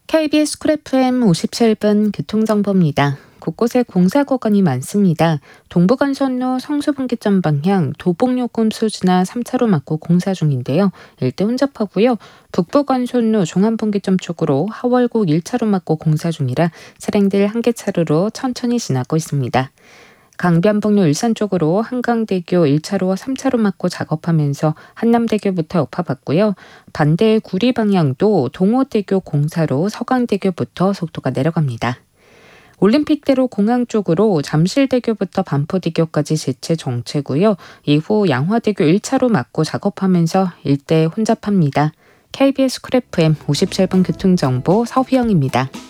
KBS 쿨 FM 57분 교통정보입니다. 곳곳에 공사 구간이 많습니다. 동부간선로 성수분기점 방향 도봉요금 수지나 3차로 막고 공사 중인데요. 일대 혼잡하고요. 북부간선로 종암분기점 쪽으로 하월곡 1차로 막고 공사 중이라 차량들 한 개 차로로 천천히 지나고 있습니다. 강변북로 일산 쪽으로 한강대교 1차로와 3차로 막고 작업하면서 한남대교부터 여파받고요. 반대 구리 방향도 동호대교 공사로 서강대교부터 속도가 내려갑니다. 올림픽대로 공항 쪽으로 잠실대교부터 반포대교까지 재체 정체고요. 이후 양화대교 1차로 막고 작업하면서 일대 혼잡합니다. KBS 쿨 FM 57분 교통정보 서휘영입니다.